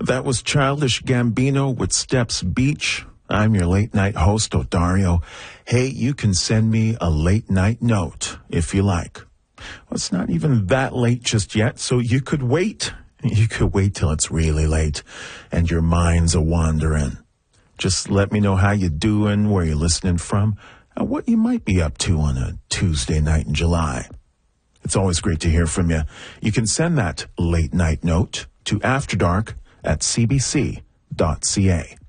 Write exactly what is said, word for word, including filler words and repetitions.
That was Childish Gambino with Steps Beach. I'm your late night host, Odario. Hey, you can send me a late night note if you like. Well, it's not even that late just yet, so you could wait. You could wait till it's really late and your mind's a wandering. Just let me know how you're doing, where you're listening from, and what you might be up to on a Tuesday night in July. It's always great to hear from you. You can send that late night note to After Dark at c b c dot c a.